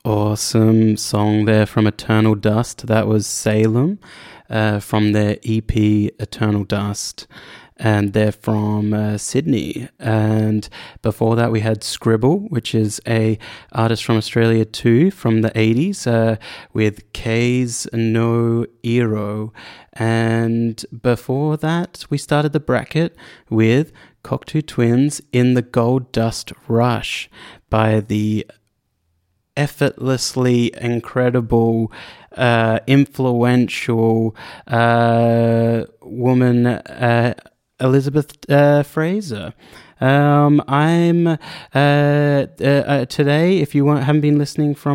Awesome song there from Eternal Dust. That was Salem from their EP Eternal Dust. And they're from Sydney. And before that, we had Scribble, which is a artist from Australia too, from the 80s, with K's No Ero. And before that, we started the bracket with Cocteau Twins in the Gold Dust Rush by the effortlessly incredible, influential woman, Elizabeth Fraser. I'm today, if you haven't been listening from